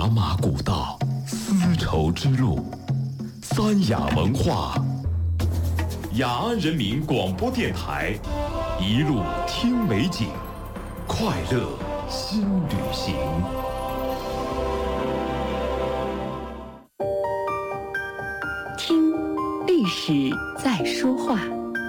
茶马古道，丝绸之路，三雅文化。雅安人民广播电台，一路听美景，快乐新旅行。 听历史在说话。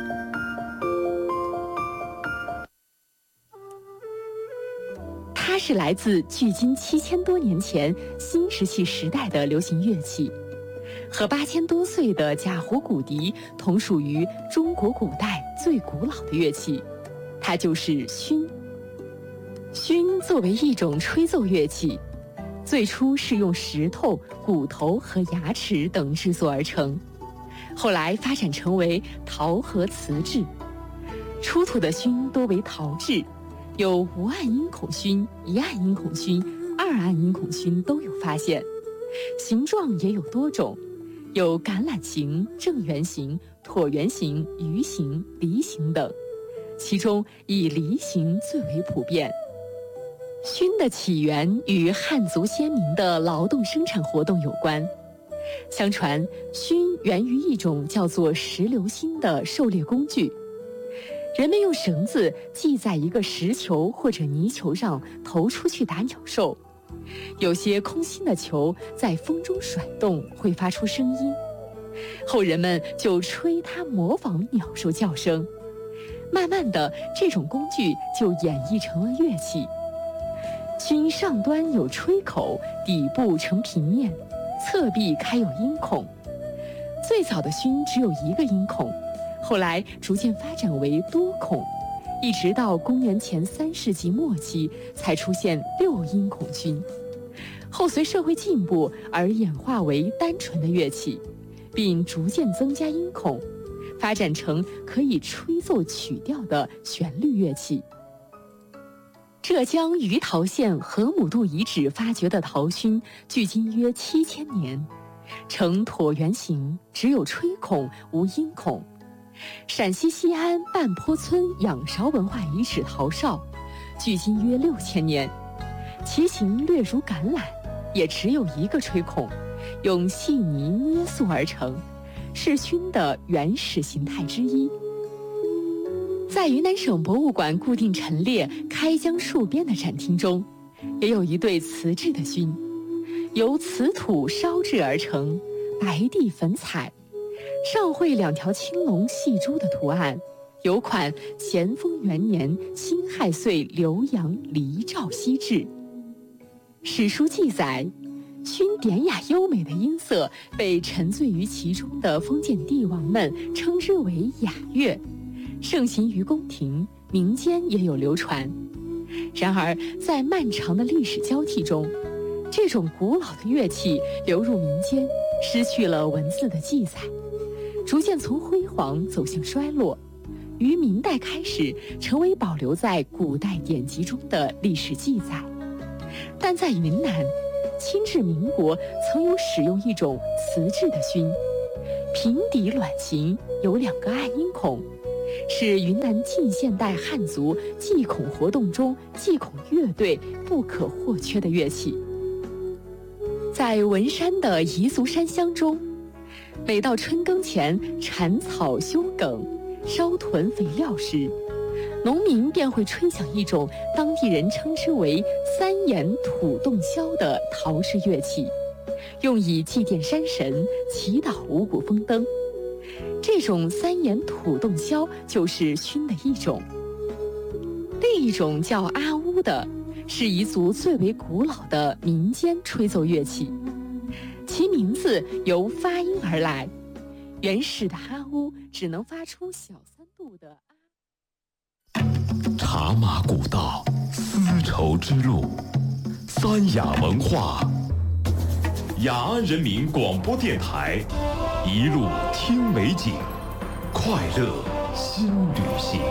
它是来自距今7000多年前新石器时代的流行乐器，和8000多岁的贾胡骨笛同属于中国古代最古老的乐器，它就是埙。埙作为一种吹奏乐器，最初是用石头、骨头和牙齿等制作而成，后来发展成为陶和瓷制。出土的埙多为陶制，有无按音孔埙、一按音孔埙、二按音孔埙都有发现，形状也有多种，有橄榄形、正圆形、椭圆形、鱼形、梨形等，其中以梨形最为普遍。埙的起源与汉族先民的劳动生产活动有关。相传，埙源于一种叫做石榴心的狩猎工具，人们用绳子系在一个石球或者泥球上投出去打鸟兽，有些空心的球在风中甩动会发出声音，后人们就吹它模仿鸟兽叫声，慢慢的这种工具就演绎成了乐器。埙上端有吹口，底部呈平面，侧壁开有音孔。最早的埙只有一个音孔，后来逐渐发展为多孔，一直到公元前3世纪末期才出现6音孔埙，后随社会进步而演化为单纯的乐器，并逐渐增加音孔，发展成可以吹奏曲调的旋律乐器。浙江余陶县河姆渡遗址发掘的陶埙距今约7000年，呈椭圆形，只有吹孔无音孔。陕西西安半坡村仰韶文化遗址陶哨，距今约6000年，其形略如橄榄，也只有一个吹孔，用细泥捏塑而成，是埙的原始形态之一。在云南省博物馆固定陈列开疆戍边的展厅中，也有一对瓷制的埙，由瓷土烧制而成，白地粉彩，上绘2条青龙戏珠的图案，有款咸丰元年辛亥岁浏阳黎照锡制。史书记载，埙典雅优美的音色被沉醉于其中的封建帝王们称之为雅乐，盛行于宫廷，民间也有流传。然而在漫长的历史交替中，这种古老的乐器流入民间，失去了文字的记载，逐渐从辉煌走向衰落，于明代开始成为保留在古代典籍中的历史记载。但在云南，清至民国曾有使用一种瓷制的埙，平底卵形，有2个按音孔，是云南近现代汉族祭孔活动中祭孔乐队不可或缺的乐器。在文山的彝族山乡中，每到春耕前铲草修埂、烧囤肥料时，农民便会吹响一种当地人称之为3眼土洞箫的陶制乐器，用以祭奠山神，祈祷五谷丰登。这种3眼土洞箫就是埙的一种。另一种叫阿乌的，是彝族最为古老的民间吹奏乐器，其名字由发音而来。原始的阿乌只能发出小3度的啊。 茶马古道，丝绸之路，三雅文化。雅安人民广播电台，一路听美景，快乐新旅行。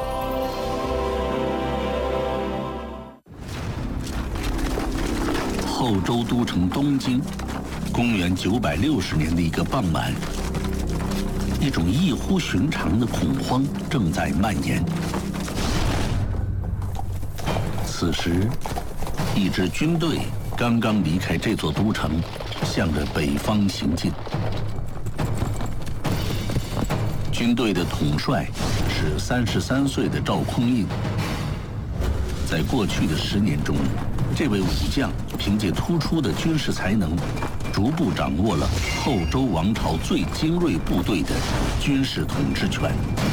后周都城东京，公元960年的一个傍晚，一种异乎寻常的恐慌正在蔓延。此时，一支军队刚刚离开这座都城，向着北方行进。军队的统帅是33岁的赵匡胤。在过去的10年中，这位武将凭借突出的军事才能，逐步掌握了后周王朝最精锐部队的军事统治权。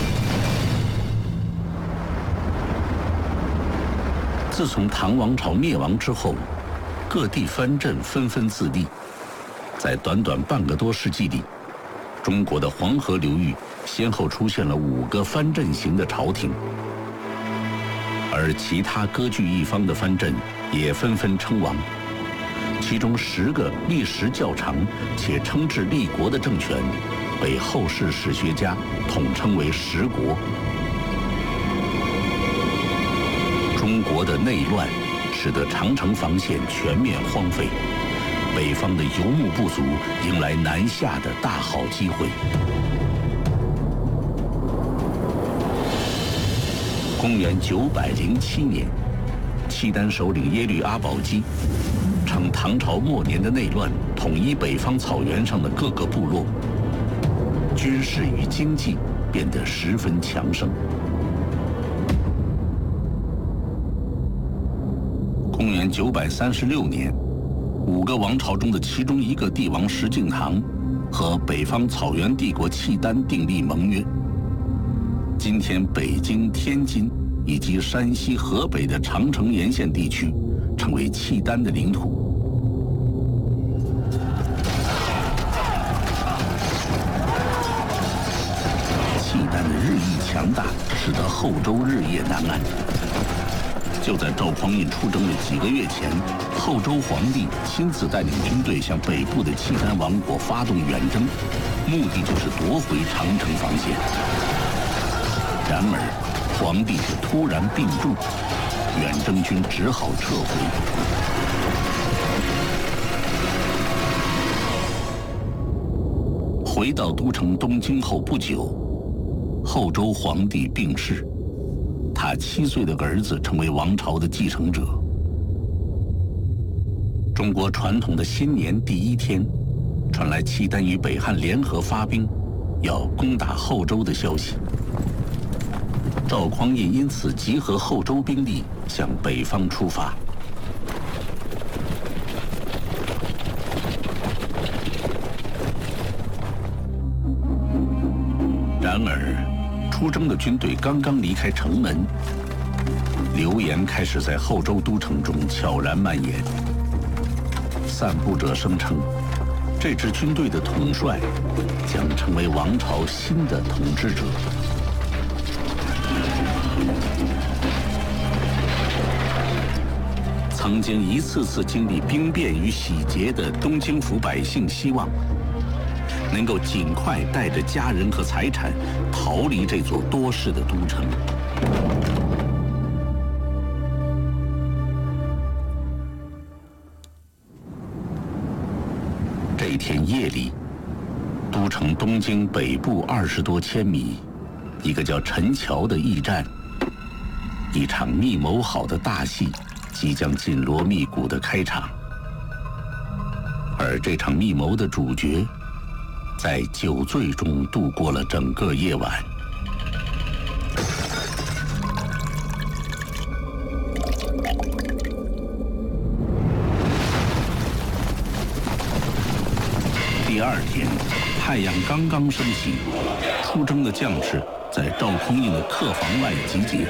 自从唐王朝灭亡之后，各地藩镇纷纷自立，在短短半个多世纪里，中国的黄河流域先后出现了5个藩镇型的朝廷，而其他割据一方的藩镇也纷纷称王。其中10个历时较长且称制立国的政权，被后世史学家统称为10国。中国的内乱使得长城防线全面荒废，北方的游牧部族迎来南下的大好机会。公元907年，契丹首领耶律阿保机趁唐朝末年的内乱，统一北方草原上的各个部落，军事与经济变得十分强盛。公元936年，5个王朝中的其中一个帝王石敬瑭和北方草原帝国契丹订立盟约。今天北京、天津以及山西、河北的长城沿线地区成为契丹的领土。契丹的日益强大，使得后周日夜难安。就在赵匡胤出征的几个月前，后周皇帝亲自带领军队向北部的契丹王国发动远征，目的就是夺回长城防线。然而，皇帝却突然病重，远征军只好撤回。回到都城东京后不久，后周皇帝病逝。他7岁的儿子成为王朝的继承者。中国传统的新年第1天，传来契丹与北汉联合发兵，要攻打后周的消息。赵匡胤因此集合后周兵力向北方出发。然而，出征的军队刚刚离开城门，流言开始在后周都城中悄然蔓延。散布者声称，这支军队的统帅将成为王朝新的统治者。曾经一次次经历兵变与洗劫的东京府百姓希望能够尽快带着家人和财产逃离这座多事的都城。这天夜里，都城东京北部20多千米，一个叫陈桥的驿站，一场密谋好的大戏即将紧锣密鼓地开场。而这场密谋的主角在酒醉中度过了整个夜晚。第2天，太阳刚刚升起，出征的将士在赵匡胤的客房外集结。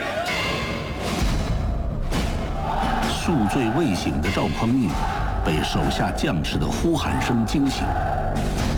宿醉未醒的赵匡胤被手下将士的呼喊声惊醒，